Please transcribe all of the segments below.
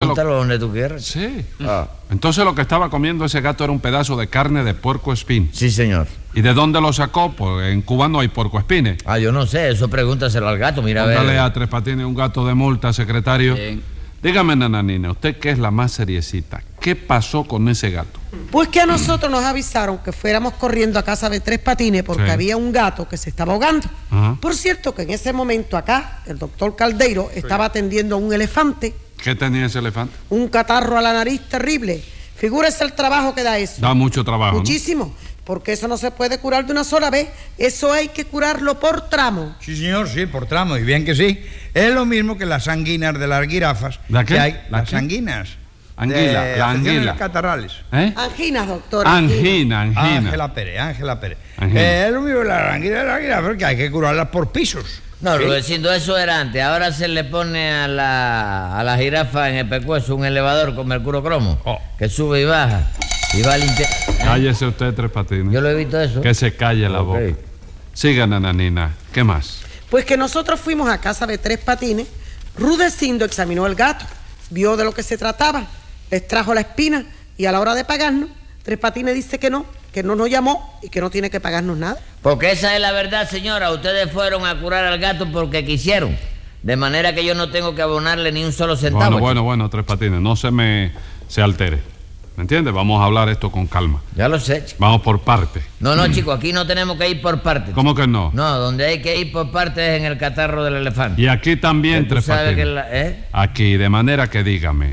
Móntalo donde tú quieras. Sí. Entonces lo que estaba comiendo ese gato era un pedazo de carne de puercoespín. Sí, señor. ¿Y de dónde lo sacó? Pues en Cuba no hay puercoespines. Yo no sé, eso pregúntaselo al gato, mira a ver. Póngale a Tres Patines un gato de multa, secretario. Bien. Dígame, nananina, usted que es la más seriecita, ¿qué pasó con ese gato? Pues que a nosotros nos avisaron que fuéramos corriendo a casa de Tres Patines porque Sí. había un gato que se estaba ahogando. Ajá. Por cierto que en ese momento acá el doctor Caldeiro estaba atendiendo a un elefante, ¿Qué tenía ese elefante? un catarro a la nariz terrible. Figúrese el trabajo que da eso. Da mucho trabajo, ¿no? Muchísimo, porque eso no se puede curar de una sola vez, eso hay que curarlo por tramo. Sí, señor, sí, por tramo, y bien que sí. Es lo mismo que las anguinas de las jirafas. ¿La qué? Que hay, ¿La las qué? anguinas. Anguila, de la afecciones anguila. catarrales. ¿Eh? Anginas, doctor. Angina. Ángela Pérez. Angina. Es lo mismo que las anguinas de las jirafas, que hay que curarlas por pisos. No, ¿Sí? Rudecindo, eso era antes. Ahora se le pone a la jirafa en el pescuezo un elevador con mercurio cromo que sube y baja y va a limpiar. Cállese usted, Tres Patines. Yo lo he visto eso. Que se calle la Ok. boca. Siga, nananina. ¿Qué más? Pues que nosotros fuimos a casa de Tres Patines, Rudecindo examinó el gato, vio de lo que se trataba, les trajo la espina y a la hora de pagarnos, Tres Patines dice que no nos llamó y que no tiene que pagarnos nada. Porque esa es la verdad, señora. Ustedes fueron a curar al gato porque quisieron. De manera que yo no tengo que abonarle ni un solo centavo. Bueno, Tres Patines, no se altere. ¿Me entiende? Vamos a hablar esto con calma. Ya lo sé, chico. Vamos por parte. No, chico, aquí no tenemos que ir por partes. ¿Cómo que no? No, donde hay que ir por partes es en el catarro del elefante. Y aquí también, Que tú Tres sabes Patines. que Aquí, de manera que dígame,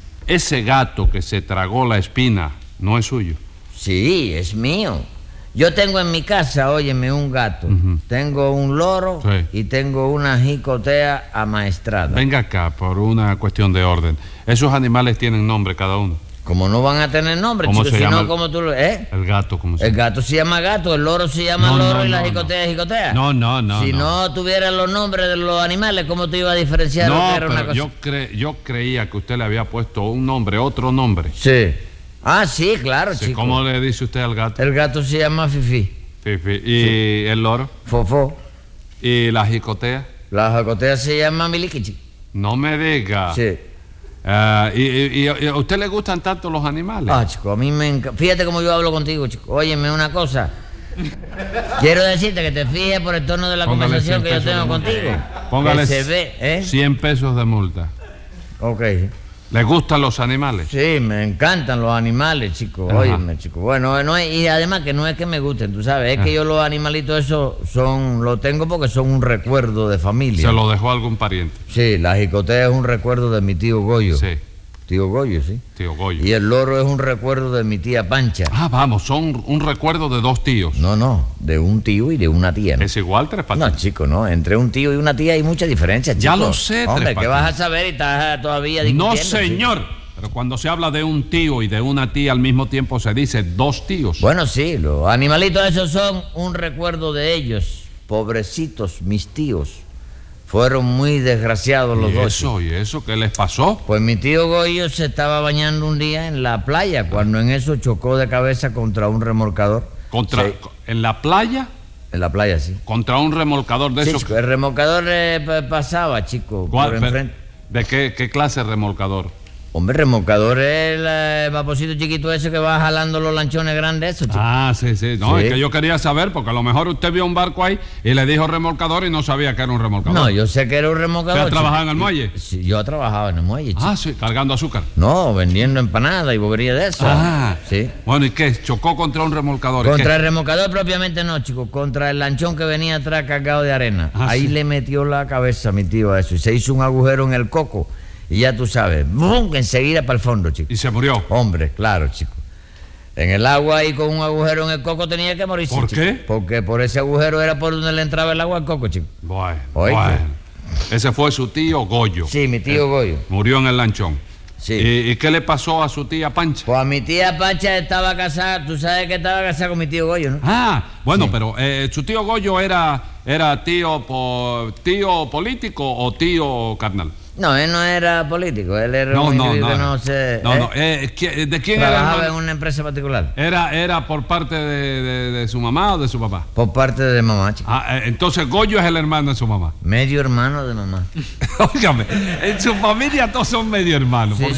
ese gato que se tragó la espina no es suyo. Sí, es mío. Yo tengo en mi casa, óyeme, un gato. Tengo un loro Sí. y tengo una jicotea amaestrada. Venga acá, por una cuestión de orden. Esos animales tienen nombre cada uno. Como no van a tener nombre, ¿Cómo chicos, se si llama no, el- como tú lo... El gato, ¿cómo se El llama? gato se llama gato, el loro se llama No, loro no, y la no, jicotea es jicotea. No. Si no tuvieran los nombres de los animales, ¿cómo tú ibas a diferenciar lo No, que era una pero cosa? yo creía que usted le había puesto un nombre, otro nombre. Sí. Ah, sí, claro, Sí, chico. ¿cómo le dice usted al gato? El gato se llama Fifi. Fifi. ¿Y el loro? Fofó. ¿Y la jicotea? La jicotea se llama Miliquichi. No me diga. Sí. ¿Y a usted le gustan tanto los animales? Chico, a mí me encanta. Fíjate cómo yo hablo contigo, chico. Óyeme una cosa. Quiero decirte que te fijes por el tono de la Póngale conversación 100 que yo pesos tengo de multa. contigo. Póngale Que se ve, ¿eh? 100 pesos de multa. Ok. ¿Le gustan los animales? Sí, me encantan los animales, chico. Ajá. Óyeme, chico. Bueno, no es, y además que no es que me gusten, tú sabes. Es que yo los animalitos esos lo tengo porque son un recuerdo de familia. ¿Se lo dejó algún pariente? Sí, la jicotea es un recuerdo de mi tío Goyo. Sí, Tío Goyo, sí. tío Goyo. Y el loro es un recuerdo de mi tía Pancha. Vamos, son un recuerdo de dos tíos. No, de un tío y de una tía, ¿no? ¿Es igual, Tres Patines? No, chico, no. Entre un tío y una tía hay mucha diferencia, chico. Ya lo sé, Hombre, Tres ¿qué Patines. vas a saber y estás todavía discutiendo? No, señor. Pero cuando se habla de un tío y de una tía al mismo tiempo se dice dos tíos. Bueno, sí, los animalitos esos son un recuerdo de ellos. Pobrecitos, mis tíos. Fueron muy desgraciados los dos. ¿Y eso qué les pasó? Pues mi tío Goyo se estaba bañando un día en la playa cuando en eso chocó de cabeza contra un remolcador. Sí, ¿En la playa? en la playa, sí. Contra un remolcador de Sí, esos. chico, el remolcador pasaba, chico, por enfrente. ¿De qué clase de remolcador? Hombre, remolcador es el vaporcito chiquito ese que va jalando los lanchones grandes, esos, chico. Sí. No, Sí. es que yo quería saber, porque a lo mejor usted vio un barco ahí y le dijo remolcador y no sabía que era un remolcador. No, yo sé que era un remolcador. ¿Usted ha trabajado chico. en el muelle? Sí, yo trabajaba en el muelle, chico. Sí, cargando azúcar. No, vendiendo empanadas y bobería de eso. Sí. Bueno, ¿y qué? ¿Chocó contra un remolcador? ¿Y Contra qué? el remolcador propiamente no, chico. Contra el lanchón que venía atrás cargado de arena. Ahí sí. le metió la cabeza mi tío a eso. Y se hizo un agujero en el coco. Y ya tú sabes, ¡bum! Enseguida para el fondo, chico. Y se murió. Hombre, claro, chico. En el agua y con un agujero en el coco tenía que morirse. ¿Por chico. qué? Porque por ese agujero era por donde le entraba el agua al coco, chico. Bueno. Ese fue su tío Goyo. Sí, mi tío Goyo. Murió en el lanchón. Sí. ¿Y qué le pasó a su tía Pancha? Pues a mi tía Pancha estaba casada, tú sabes que estaba casada con mi tío Goyo, ¿no? Bueno, Sí. pero su tío Goyo era tío político o tío carnal. No, él no era político, él era un individuo que no sé... ¿De quién era Trabajaba en hermano? una empresa particular. ¿Era por parte de su mamá o de su papá? Por parte de mamá, chico. Entonces Goyo es el hermano de su mamá. Medio hermano de mamá. Óigame, en su familia todos son medio hermanos. Sí, porque